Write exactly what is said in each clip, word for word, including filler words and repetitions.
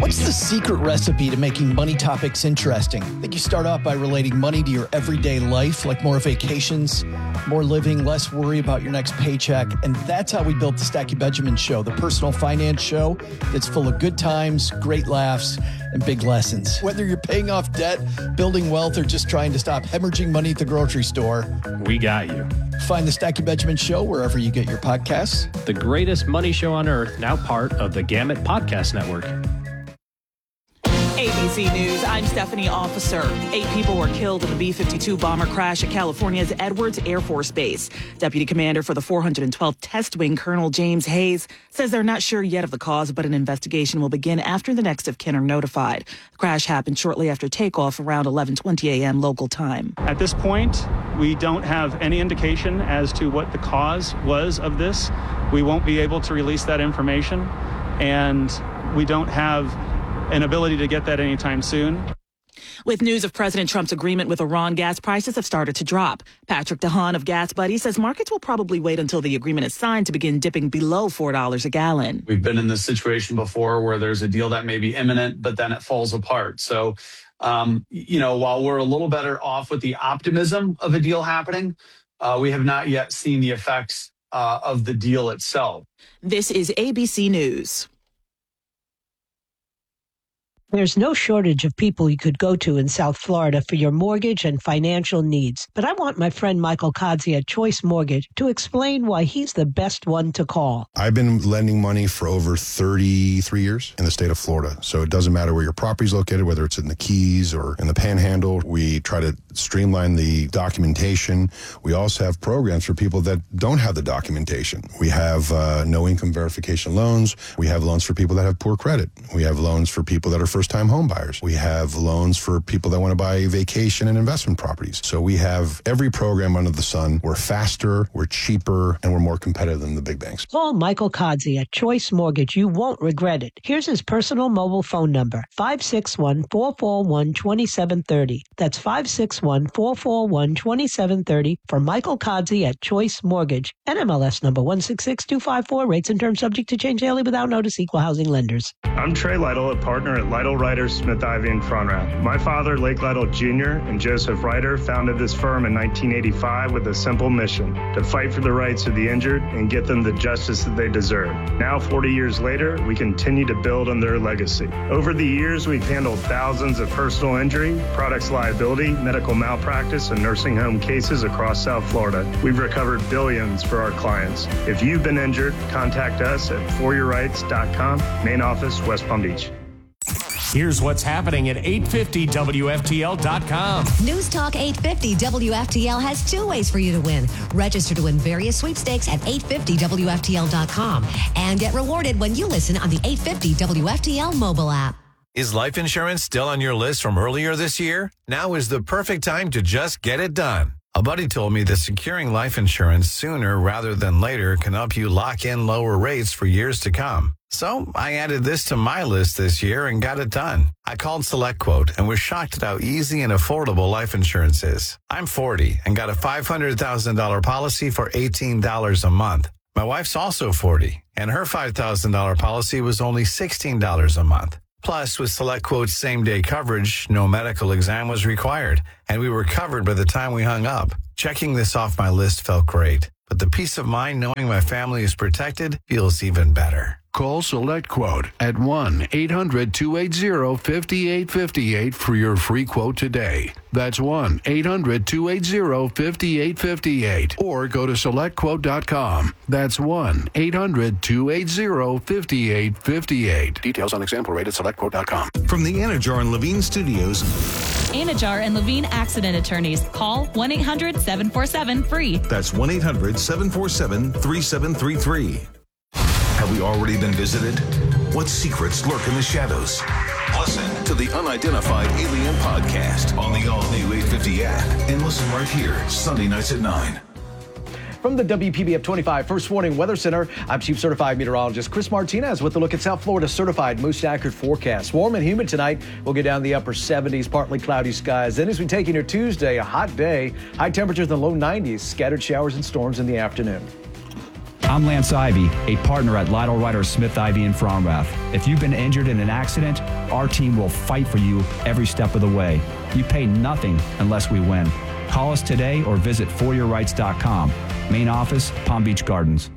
What's the secret recipe to making money topics interesting? I think you start off by relating money to your everyday life, like more vacations, more living, less worry about your next paycheck. And that's how we built the Stacking Benjamin Show, the personal finance show that's full of good times, great laughs, and big lessons. Whether you're paying off debt, building wealth, or just trying to stop hemorrhaging money at the grocery store, we got you. Find the Stacking Benjamin Show wherever you get your podcasts. The greatest money show on earth, now part of the Gamut Podcast Network. A B C News, I'm Stephanie Officer. Eight people were killed in the B fifty-two bomber crash at California's Edwards Air Force Base. Deputy Commander for the four hundred twelfth Test Wing, Colonel James Hayes, says they're not sure yet of the cause, but an investigation will begin after the next of kin are notified. The crash happened shortly after takeoff around eleven twenty a.m. local time. At this point, we don't have any indication as to what the cause was of this. We won't be able to release that information, and we don't have an ability to get that anytime soon. With news of President Trump's agreement with Iran, gas prices have started to drop. Patrick DeHaan of Gas Buddy says markets will probably wait until the agreement is signed to begin dipping below four dollars a gallon. We've been in this situation before where there's a deal that may be imminent, but then it falls apart. So, um, you know, while we're a little better off with the optimism of a deal happening, uh, we have not yet seen the effects uh, of the deal itself. This is A B C News. There's no shortage of people you could go to in South Florida for your mortgage and financial needs. But I want my friend Michael Kodzie at Choice Mortgage to explain why he's the best one to call. I've been lending money for over thirty-three years in the state of Florida. So it doesn't matter where your property's located, whether it's in the Keys or in the Panhandle. We try to streamline the documentation. We also have programs for people that don't have the documentation. We have uh, no income verification loans. We have loans for people that have poor credit. We have loans for people that are first-time home buyers. We have loans for people that want to buy vacation and investment properties. So we have every program under the sun. We're faster, we're cheaper, and we're more competitive than the big banks. Call Michael Kodzie at Choice Mortgage. You won't regret it. Here's his personal mobile phone number, five six one, four four one, two seven three zero. That's five six one, four four one, two seven three zero for Michael Kodzie at Choice Mortgage. N M L S number one six six two five four. Rates and terms subject to change daily without notice. Equal housing lenders. I'm Trey Lytle, a partner at Lytle Ryder, Smith, Ivy, and Fronrath. My father, Lake Lytle Junior, and Joseph Ryder founded this firm in nineteen eighty-five with a simple mission: to fight for the rights of the injured and get them the justice that they deserve. Now, forty years later, we continue to build on their legacy. Over the years, we've handled thousands of personal injury, products liability, medical malpractice, and nursing home cases across South Florida. We've recovered billions for our clients. If you've been injured, contact us at for your rights dot com, main office, West Palm Beach. Here's what's happening at eight fifty W F T L dot com. News Talk eight fifty W F T L has two ways for you to win. Register to win various sweepstakes at eight fifty W F T L dot com and get rewarded when you listen on the eight fifty W F T L mobile app. Is life insurance still on your list from earlier this year? Now is the perfect time to just get it done. A buddy told me that securing life insurance sooner rather than later can help you lock in lower rates for years to come. So I added this to my list this year and got it done. I called SelectQuote and was shocked at how easy and affordable life insurance is. I'm forty and got a five hundred thousand dollars policy for eighteen dollars a month. My wife's also forty, and her five thousand dollars policy was only sixteen dollars a month. Plus, with SelectQuote's same-day coverage, no medical exam was required, and we were covered by the time we hung up. Checking this off my list felt great, but the peace of mind knowing my family is protected feels even better. Call SelectQuote at one eight hundred two eight zero five eight five eight for your free quote today. That's one eight hundred two eight zero five eight five eight. Or go to select quote dot com. That's one eight hundred two eight zero five eight five eight. Details on example rate at select quote dot com. From the Anajar and Levine Studios. Anajar and Levine Accident Attorneys. Call one eight hundred seven four seven free. That's one eight hundred seven four seven three seven three three. Have we already been visited? What secrets lurk in the shadows? Listen to the Unidentified Alien Podcast on the all-new eight fifty app and listen right here, Sunday nights at nine. From the W P B F twenty-five First Warning Weather Center, I'm Chief Certified Meteorologist Chris Martinez with a look at South Florida's certified most accurate forecast. Warm and humid tonight. We'll get down the upper seventies, partly cloudy skies. Then as we take into Tuesday, a hot day, high temperatures in the low nineties, scattered showers and storms in the afternoon. I'm Lance Ivy, a partner at Lytle Ryder Smith Ivy in Fromrath. If you've been injured in an accident, our team will fight for you every step of the way. You pay nothing unless we win. Call us today or visit for your rights dot com. Main office, Palm Beach Gardens.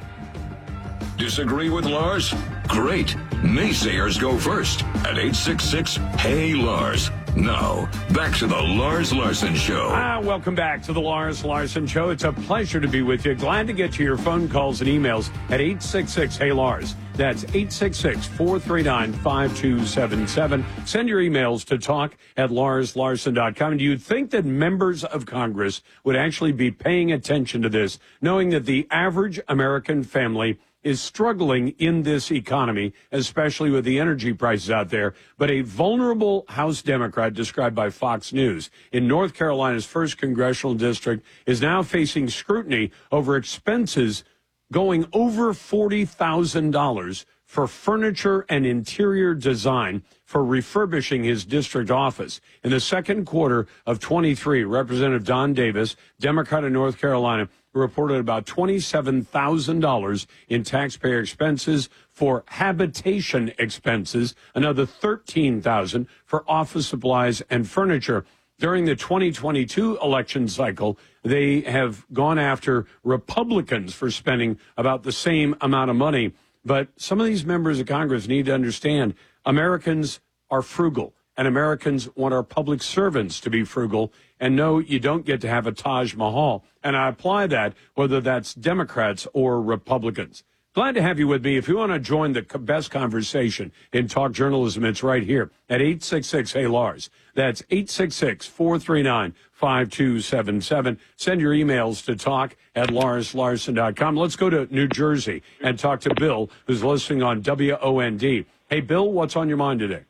Disagree with Lars? Great. Naysayers go first at eight six six, Hey Lars. Now, back to the Lars Larson Show. Ah, welcome back to the Lars Larson Show. It's a pleasure to be with you. Glad to get to your phone calls and emails at eight six six, Hey Lars. That's eight six six, four three nine, five two seven seven. Send your emails to talk at lars larson dot com. Do you think that members of Congress would actually be paying attention to this, knowing that the average American family is struggling in this economy, especially with the energy prices out there? But a vulnerable House Democrat described by Fox News in North Carolina's first congressional district is now facing scrutiny over expenses going over forty thousand dollars for furniture and interior design for refurbishing his district office. In the second quarter of twenty-three, Representative Don Davis, Democrat of North Carolina, reported about twenty-seven thousand dollars in taxpayer expenses for habitation expenses, another thirteen thousand dollars for office supplies and furniture. During the twenty twenty-two election cycle, they have gone after Republicans for spending about the same amount of money. But some of these members of Congress need to understand Americans are frugal, and Americans want our public servants to be frugal. And no, you don't get to have a Taj Mahal. And I apply that whether that's Democrats or Republicans. Glad to have you with me. If you want to join the best conversation in talk journalism, it's right here at eight six six, Hey Lars. That's eight six six, four three nine, five two seven seven. Send your emails to talk at lars larson dot com. Let's go to New Jersey and talk to Bill, who's listening on W O N D. Hey, Bill, what's on your mind today?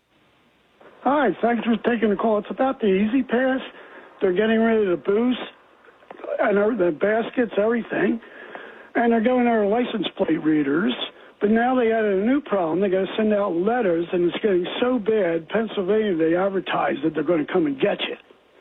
Hi, thanks for taking the call. It's about the Easy Pass. They're getting rid of the booths and the baskets, everything. And they're going to our license plate readers. But now they added a new problem. They got to send out letters, and it's getting so bad. Pennsylvania, they advertise that they're going to come and get you.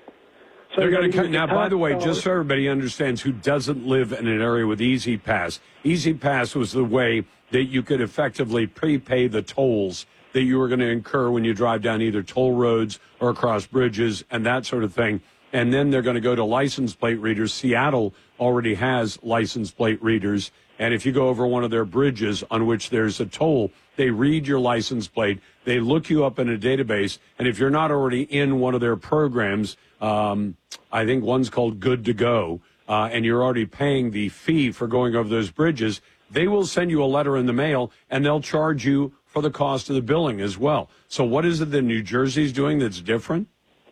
So they're going to come. Now, by the way, dollars. Just so everybody understands who doesn't live in an area with Easy Pass, Easy Pass was the way that you could effectively prepay the tolls that you were going to incur when you drive down either toll roads or across bridges and that sort of thing. And then they're going to go to license plate readers. Seattle already has license plate readers. And if you go over one of their bridges on which there's a toll, they read your license plate. They look you up in a database. And if you're not already in one of their programs, um, I think one's called Good to Go, uh, and you're already paying the fee for going over those bridges, they will send you a letter in the mail, and they'll charge you for the cost of the billing as well. So what is it that New Jersey's doing that's different?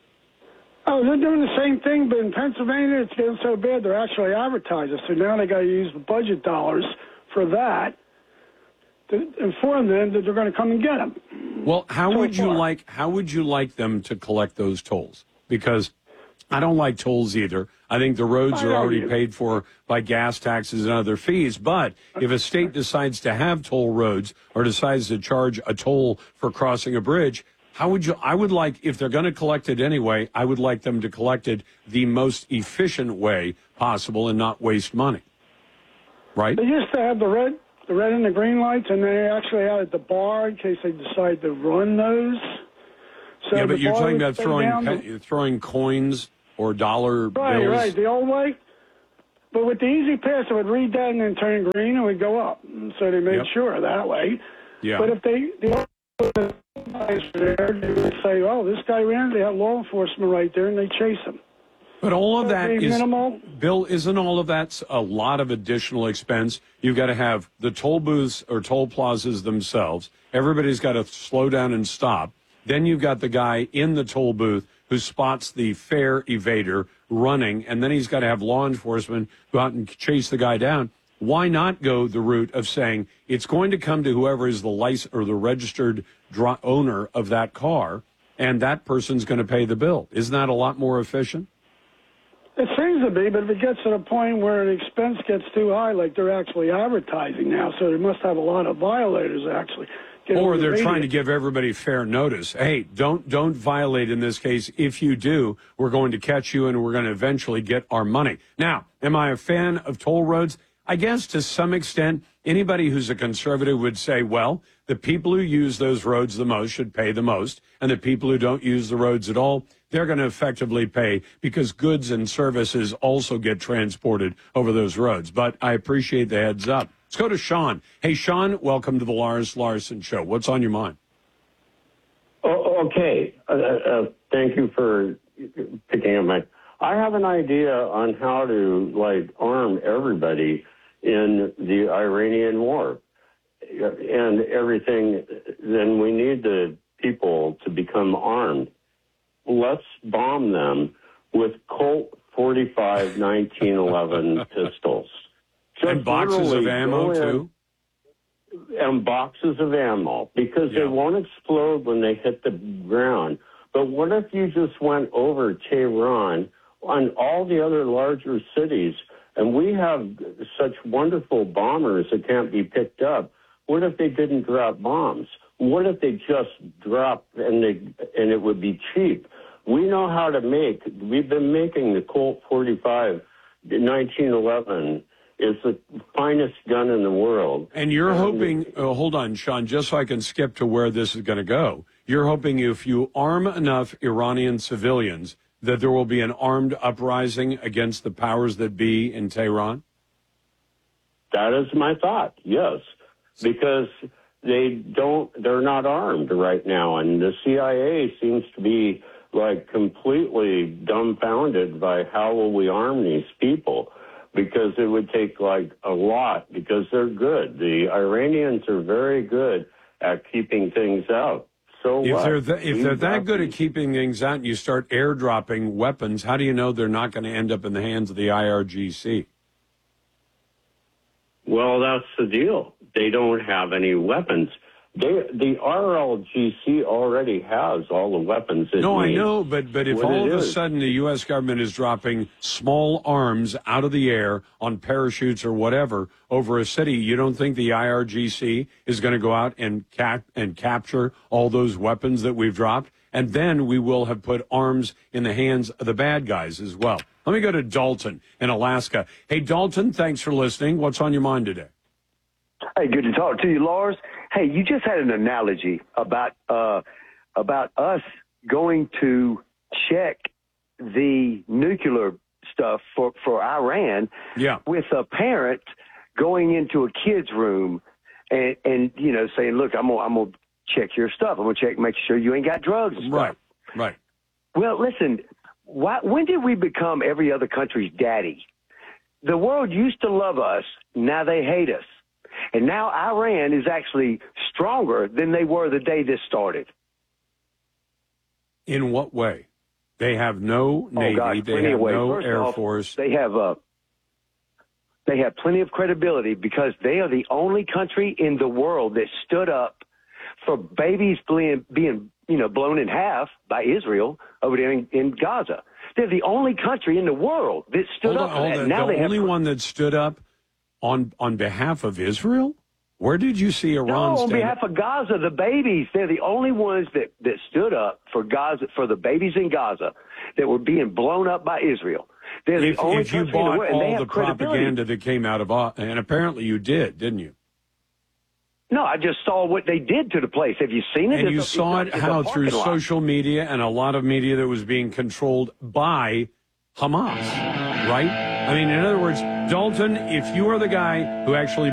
Oh, they're doing the same thing, but in Pennsylvania, it's getting so bad they're actually advertising. So now they got to use the budget dollars for that to inform them that they're going to come and get them. Well, how so would you far. like how would you like them to collect those tolls? Because I don't like tolls either. I think the roads are already paid for by gas taxes and other fees. But if a state decides to have toll roads or decides to charge a toll for crossing a bridge, how would you, I would like, if they're going to collect it anyway, I would like them to collect it the most efficient way possible and not waste money. Right? They used to have the red, the red and the green lights, and they actually added the bar in case they decide to run those. So yeah, but you're talking about throwing the, pe- throwing coins or dollar right, bills. Right, the old way. But with the Easy Pass, it would read that and then turn green and would go up. So they made Yep. sure that way. Yeah. But if they, the old guys were there, they would say, oh, this guy ran, they have law enforcement right there, and they chase him. But all of that Very is, minimal. Bill, isn't all of that a lot of additional expense? You've got to have the toll booths or toll plazas themselves. Everybody's got to slow down and stop. Then you've got the guy in the toll booth who spots the fare evader running, and then he's got to have law enforcement go out and chase the guy down. Why not go the route of saying it's going to come to whoever is the license or the registered dr- owner of that car, and that person's going to pay the bill? Isn't that a lot more efficient? It seems to be, but if it gets to the point where the expense gets too high, like they're actually advertising now, so they must have a lot of violators actually. Or they're trying to give everybody fair notice. Hey, don't don't violate in this case. If you do, we're going to catch you and we're going to eventually get our money. Now, am I a fan of toll roads? I guess to some extent, anybody who's a conservative would say, well, the people who use those roads the most should pay the most, and the people who don't use the roads at all, they're going to effectively pay because goods and services also get transported over those roads. But I appreciate the heads up. Let's go to Sean. Hey, Sean, welcome to the Lars Larson Show. What's on your mind? Oh, okay. Uh, uh, thank you for picking up my... I have an idea on how to, like, arm everybody in the Iranian war and everything. Then we need the people to become armed. Let's bomb them with Colt forty-five nineteen eleven pistols. Just and boxes of ammo, too? And boxes of ammo, because yeah. they won't explode when they hit the ground. But what if you just went over Tehran and all the other larger cities, and we have such wonderful bombers that can't be picked up? What if they didn't drop bombs? What if they just dropped and they and it would be cheap? We know how to make. We've been making the Colt forty-five nineteen eleven. Is the finest gun in the world. And you're um, hoping, oh, hold on, Sean, just so I can skip to where this is going to go. You're hoping if you arm enough Iranian civilians that there will be an armed uprising against the powers that be in Tehran? That is my thought, yes. Because they don't, they're not armed right now. And the C I A seems to be like completely dumbfounded by how will we arm these people? Because it would take like a lot, because they're good. The Iranians are very good at keeping things out. So if what? they're th- if they're that good at keeping things out, and you start airdropping weapons, how do you know they're not going to end up in the hands of the I R G C? Well, that's the deal. They don't have any weapons. They, the R L G C already has all the weapons it No, needs. I know, but but if What all it of a is. sudden the U S government is dropping small arms out of the air on parachutes or whatever over a city, you don't think the I R G C is going to go out and cap and capture all those weapons that we've dropped? And then we will have put arms in the hands of the bad guys as well. Let me go to Dalton in Alaska. Hey, Dalton, thanks for listening. What's on your mind today? Hey, good to talk to you, Lars. Hey, you just had an analogy about uh, about us going to check the nuclear stuff for, for Iran yeah. with a parent going into a kid's room and, and you know, saying, look, I'm going I'm gonna check your stuff. I'm going to check, make sure you ain't got drugs and stuff. Right, right. Well, listen, why, when did we become every other country's daddy? The world used to love us. Now they hate us. And now Iran is actually stronger than they were the day this started. In what way? They have no Navy. Oh, gosh, they plenty have of ways. no First Air off, Force. They have uh, they have plenty of credibility because they are the only country in the world that stood up for babies being, being you know, blown in half by Israel over there in, in Gaza. They're the only country in the world that stood hold up on, for hold that. on. Now the they only have, one that stood up on on behalf of Israel? Where did you see Iran No, on stand behalf of Gaza, the babies, they're the only ones that, that stood up for Gaza, for the babies in Gaza that were being blown up by Israel. They're If, the only if you country in the bought world, and they all have the credibility. propaganda that came out of, uh, and apparently you did, didn't you? No, I just saw what they did to the place. Have you seen it? And It's you a- saw it's it a- it's a how parking through lot. social media and a lot of media that was being controlled by Hamas, right? I mean, in other words, Dalton, if you are the guy who actually